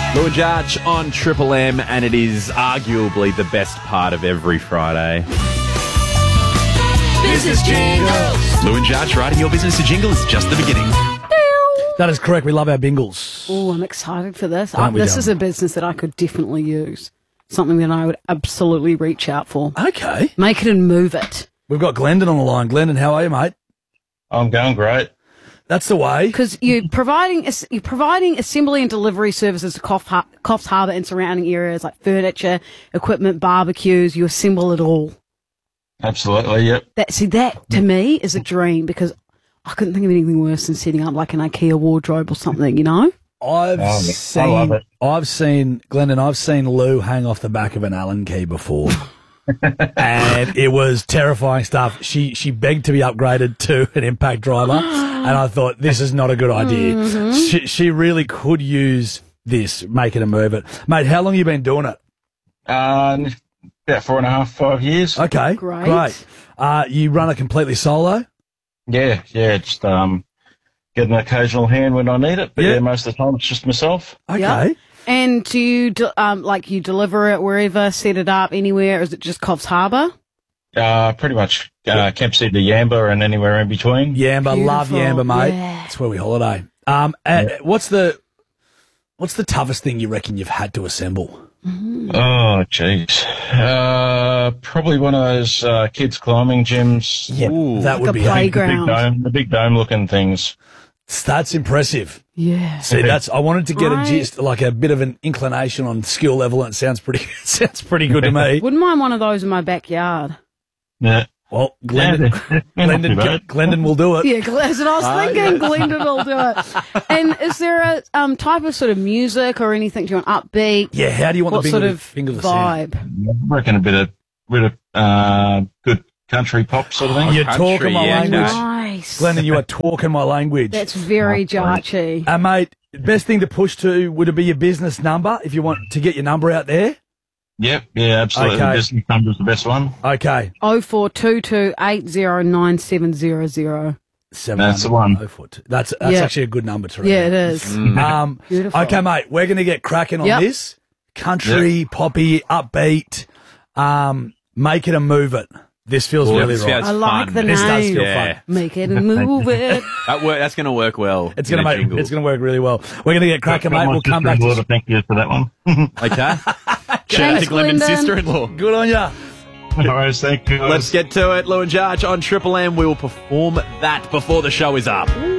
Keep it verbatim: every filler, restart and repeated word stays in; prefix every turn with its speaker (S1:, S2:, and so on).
S1: Lou and Jarch on Triple M, and it is arguably the best part of every Friday.
S2: Business Jingles.
S1: Lou and Jarch writing your business to jingle is just the beginning.
S3: That is correct. We love our bingles.
S4: Oh, I'm excited for this.
S3: Don't
S4: I,
S3: we,
S4: this
S3: Dom?
S4: is a business that I could definitely use. Something that I would absolutely reach out for.
S3: Okay.
S4: Make it and move it.
S3: We've got Glendon on the line. Glendon, how are you, mate?
S5: I'm going great.
S3: That's the way.
S4: Because you're providing you're providing assembly and delivery services to Coffs, Har- Coffs Harbour and surrounding areas like furniture, equipment, barbecues. You assemble it all.
S5: Absolutely, yep.
S4: That see that to me is a dream because I couldn't think of anything worse than setting up like an IKEA wardrobe or something. You know.
S3: I've
S5: Oh, I
S3: seen,
S5: love it.
S3: I've seen, Glendon, I've seen Lou hang off the back of an Allen key before. And it was terrifying stuff. She she begged to be upgraded to an impact driver, and I thought, this is not a good idea.
S4: Mm-hmm.
S3: She, she really could use this, make it and move it. Mate, how long have you been doing it?
S5: Um, about four and a half, five years.
S3: Okay,
S4: Great.
S3: great. Uh, you run it completely solo?
S5: Yeah, yeah, just um, get an occasional hand when I need it, but
S3: Yeah.
S5: yeah, most of the time it's just myself.
S3: Okay.
S4: Yep. And do you de- um like you deliver it wherever, set it up anywhere, or is it just Coffs Harbour?
S5: Uh, pretty much uh, Camp City to Yamba and anywhere in between.
S3: Yamba, love
S4: Beautiful.
S3: Yamba, mate.
S4: Yeah.
S3: That's where we holiday. Um, and what's the what's the toughest thing you reckon you've had to assemble?
S5: Oh, jeez. Uh, probably one of those uh, kids climbing gyms.
S3: Yeah,
S1: Ooh.
S3: that would
S4: Like a
S3: be
S5: The
S4: playground.
S5: big dome, the big dome looking things.
S3: That's impressive.
S4: Yeah.
S3: See, that's I wanted to get
S4: Right.
S3: a gist, like a bit of an inclination on skill level, and it sounds pretty sounds pretty good to me.
S4: Wouldn't mind one of those in my backyard.
S5: Yeah.
S3: Well, Glendon,
S5: Yeah,
S3: Glendon,
S5: not too bad.
S3: Glendon will do it.
S4: Yeah, that's what I was thinking. Glendon will do it. And is there a um, type of sort of music or anything? Do you want upbeat?
S3: Yeah, how do you want
S4: What
S3: the
S4: sort
S3: bingle,
S4: of
S3: bingle to sound?
S4: vibe?
S5: I reckon a bit of, bit of uh, good country pop sort of thing.
S3: You're
S1: Country,
S3: talking my
S1: yeah,
S3: language.
S1: okay.
S4: Nice.
S3: Glendon, you are talking my language.
S4: That's very jarchy.
S3: Uh, mate, best thing to push to, would it be your business number if you want to get your number out there?
S5: Yep, yeah, absolutely.
S3: Okay.
S5: Business number's the best one.
S3: Okay.
S4: Oh four two two eight zero nine seven zero zero.
S3: Seven
S5: That's the one.
S3: oh four two. That's, that's
S4: Yeah.
S3: actually a good number to read.
S4: Yeah, it is.
S3: Um,
S4: Beautiful.
S3: Okay, mate, we're going to get cracking on
S4: Yep.
S3: this. Country, poppy, upbeat, um, make it and move it. This feels
S1: Well,
S3: really
S1: this
S3: right.
S1: sounds
S4: I like
S1: fun.
S4: the
S3: This does
S4: name.
S3: feel
S1: Yeah.
S3: fun.
S4: Make it and move it.
S1: That work, that's going to work well.
S3: It's
S1: in
S3: going to
S1: a
S3: make
S1: jingle.
S3: it's going to work really well. We're going to get cracking,
S5: Got
S3: mate.
S5: my
S3: We'll come back
S5: sister-in-law
S3: to
S5: to thank you for that one.
S1: Okay. Shout out
S4: Thanks,
S1: to Glendon's
S4: Glendon.
S1: sister-in-law.
S3: Good on ya.
S5: All right, thank you.
S1: Let's get to it. Lou and Jarch on Triple M. We will perform that before the show is up.